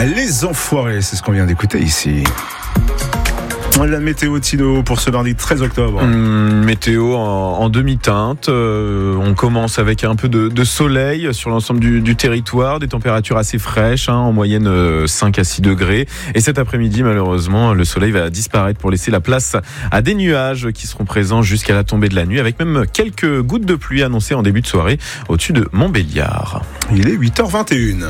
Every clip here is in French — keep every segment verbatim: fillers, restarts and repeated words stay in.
Les Enfoirés, c'est ce qu'on vient d'écouter ici. La météo Tino pour ce mardi treize octobre. Mmh, météo en, en demi-teinte. Euh, on commence avec un peu de, de soleil sur l'ensemble du, du territoire, des températures assez fraîches, hein, en moyenne euh, cinq à six degrés. Et cet après-midi, malheureusement, le soleil va disparaître pour laisser la place à des nuages qui seront présents jusqu'à la tombée de la nuit, avec même quelques gouttes de pluie annoncées en début de soirée au-dessus de Montbéliard. Il est huit heures vingt et une.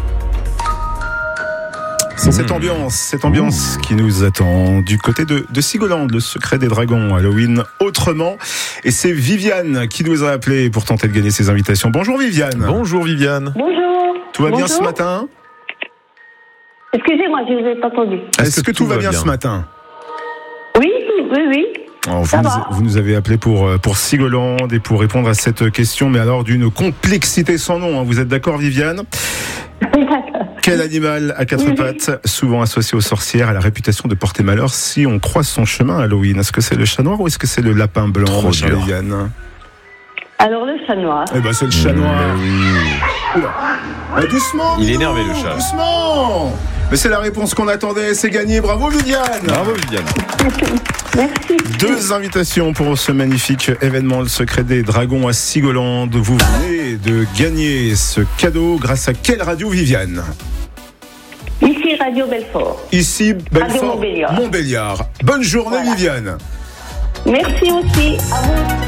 C'est cette ambiance, cette ambiance qui nous attend du côté de, de Sigolande, le secret des dragons, Halloween autrement. Et c'est Viviane qui nous a appelé pour tenter de gagner ses invitations. Bonjour Viviane. Bonjour Viviane. Bonjour. Tout va Bonjour. bien ce matin? Excusez-moi, je ne vous ai pas entendu. Est-ce, Est-ce que, que tout, tout va bien, bien ce matin? Oui, oui, oui. Alors, vous, nous, vous nous avez appelé pour, pour Sigolande et pour répondre à cette question, mais alors d'une complexité sans nom. Hein. Vous êtes d'accord Viviane? Quel animal à quatre oui, pattes, oui. souvent associé aux sorcières, a la réputation de porter malheur si on croise son chemin à Halloween? Est-ce que c'est le chat noir ou est-ce que c'est le lapin blanc? Trop dur. Alors le chat noir. Eh ben c'est le chat noir. Mmh. Ah, doucement. Il est énervé le chat. Doucement. Mais c'est la réponse qu'on attendait, c'est gagné. Bravo Viviane. Bravo Viviane. Merci. Deux invitations pour ce magnifique événement, le secret des dragons à Sigolande. Vous venez de gagner ce cadeau grâce à quelle radio Viviane? Ici Radio Belfort. Ici Belfort. Radio Montbéliard. Montbéliard. Bonne journée voilà. Viviane. Merci aussi. À vous.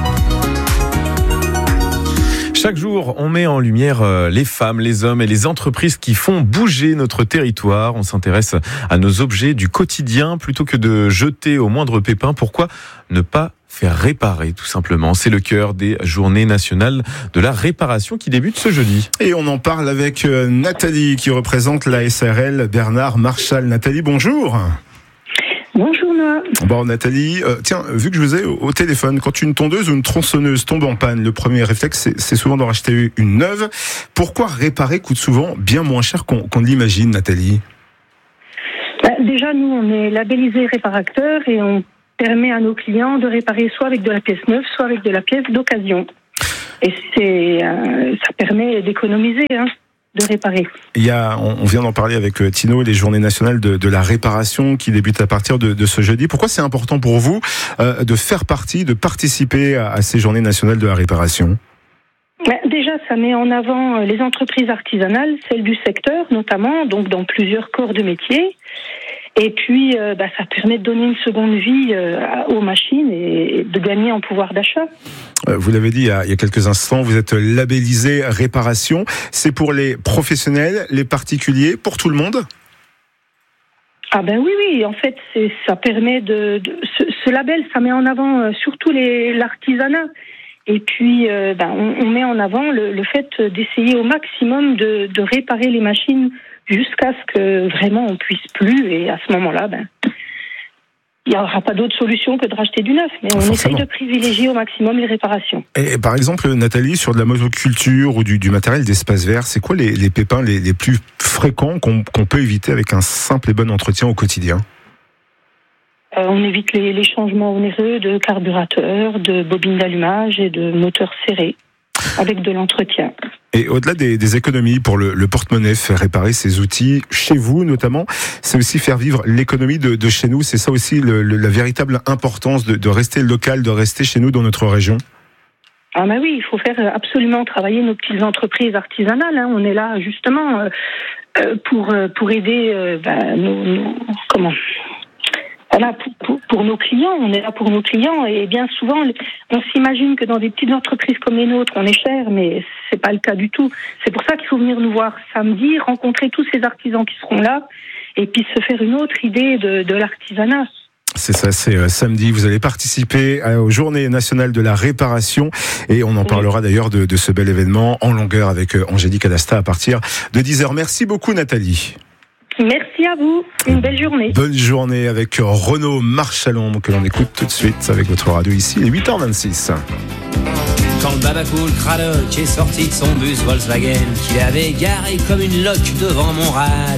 Chaque jour, on met en lumière les femmes, les hommes et les entreprises qui font bouger notre territoire. On s'intéresse à nos objets du quotidien plutôt que de jeter au moindre pépin. Pourquoi ne pas faire réparer, tout simplement? C'est le cœur des Journées nationales de la réparation qui débutent ce jeudi. Et on en parle avec Nathalie qui représente la S A R L Bernard Marchal. Nathalie, bonjour. Bonjour Noah. Bon Nathalie, euh, tiens, vu que je vous ai au, au téléphone, quand une tondeuse ou une tronçonneuse tombe en panne, le premier réflexe c'est, c'est souvent d'en racheter une neuve. Pourquoi réparer coûte souvent bien moins cher qu'on, qu'on l'imagine, Nathalie? Bah, déjà nous on est labellisé réparateur et on permet à nos clients de réparer soit avec de la pièce neuve, soit avec de la pièce d'occasion. Et c'est, euh, ça permet d'économiser, hein. de réparer. Il y a, on vient d'en parler avec Tino, les Journées nationales de, de la réparation qui débutent à partir de, de ce jeudi. Pourquoi c'est important pour vous euh, de faire partie, de participer à, à ces Journées nationales de la réparation? Déjà, ça met en avant les entreprises artisanales, celles du secteur notamment, donc dans plusieurs corps de métier. Et puis, euh, bah, ça permet de donner une seconde vie euh, aux machines et de gagner en pouvoir d'achat. Vous l'avez dit il y, a, il y a quelques instants, vous êtes labellisé réparation. C'est pour les professionnels, les particuliers, pour tout le monde? Ah ben oui, oui. En fait, c'est, ça permet de, de ce, ce label, ça met en avant euh, surtout les, l'artisanat. Et puis, euh, ben, on, on met en avant le, le fait d'essayer au maximum de, de réparer les machines jusqu'à ce que vraiment on puisse plus. Et à ce moment-là, ben, il n'y aura pas d'autre solution que de racheter du neuf. Mais on Forcément. essaye de privilégier au maximum les réparations. Et par exemple, Nathalie, sur de la motoculture ou du, du matériel d'espace vert, c'est quoi les, les pépins les, les plus fréquents qu'on, qu'on peut éviter avec un simple et bon entretien au quotidien? Euh, on évite les, les changements onéreux de carburateurs, de bobines d'allumage et de moteurs serrés, avec de l'entretien. Et au-delà des, des économies pour le, le porte-monnaie, faire réparer ces outils chez vous notamment, c'est aussi faire vivre l'économie de, de chez nous. C'est ça aussi le, le, la véritable importance de, de rester local, de rester chez nous dans notre région. Ah ben oui, il faut faire absolument travailler nos petites entreprises artisanales. Hein. On est là justement euh, pour pour aider euh, ben, nos, nos comment. Voilà, pour, pour, pour nos clients, on est là pour nos clients et bien souvent, on s'imagine que dans des petites entreprises comme les nôtres, on est cher, mais c'est pas le cas du tout. C'est pour ça qu'il faut venir nous voir samedi, rencontrer tous ces artisans qui seront là et puis se faire une autre idée de, de l'artisanat. C'est ça, c'est euh, samedi. Vous allez participer aux Journées nationales de la réparation et on en parlera d'ailleurs de, de ce bel événement en longueur avec euh, Angélique Adasta à partir de dix heures. Merci beaucoup Nathalie. Merci à vous, une belle journée. Bonne journée avec Renaud Marchalon que l'on écoute tout de suite avec votre radio ici, il est huit heures vingt-six. Quand le babacool Cradock est sorti de son bus Volkswagen, qu'il avait garé comme une loque devant mon rad.